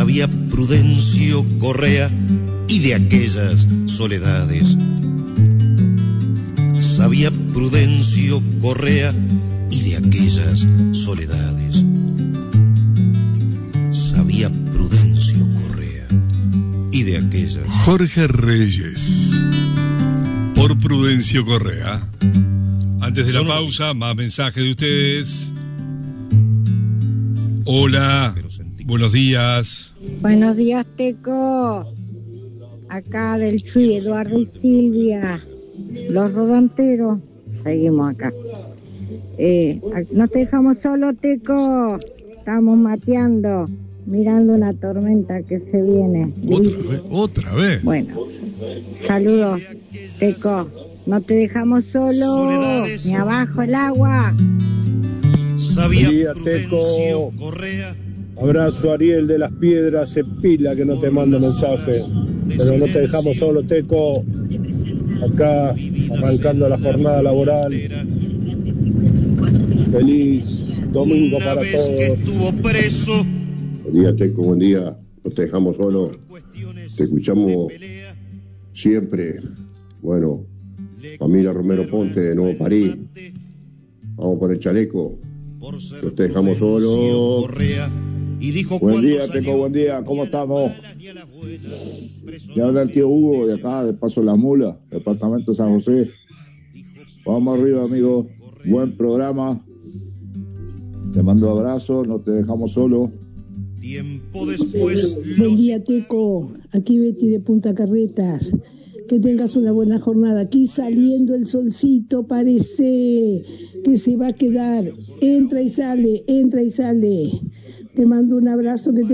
Sabía Prudencio Correa y de aquellas soledades. Sabía Prudencio Correa y de aquellas soledades. Sabía Prudencio Correa y de aquellas... Jorge Reyes, por Prudencio Correa. Antes de la pausa, más mensajes de ustedes. Hola, buenos días. Buenos días, Teco. Acá del Chuy, Eduardo y Silvia. Los rodanteros. Seguimos acá. No te dejamos solo, Teco. Estamos mateando, mirando una tormenta que se viene. ¿Otra vez? Bueno, saludos, Teco. No te dejamos solo, ni abajo el agua. Buen día, Teco. Abrazo, Ariel de las Piedras, en Pila, que no te manda mensaje. Pero no te dejamos solo, Teco. Acá, arrancando la jornada laboral. Feliz domingo para todos. Buen día, Teco, buen día. No te dejamos solo. Te escuchamos siempre. Bueno, familia Romero Ponte de Nuevo París. Vamos por el chaleco. No te dejamos solo. Buen día, Teco, buen día. ¿Cómo estamos? Ya habla el tío Hugo de acá, de Paso Las Mulas, departamento de San José. Vamos arriba, amigo. Buen programa. Te mando abrazos, no te dejamos solo. Tiempo después. Buen día, Teco. Aquí Betty de Punta Carretas. Que tengas una buena jornada. Aquí saliendo el solcito, parece que se va a quedar. Entra y sale, entra y sale. Te mando un abrazo, que te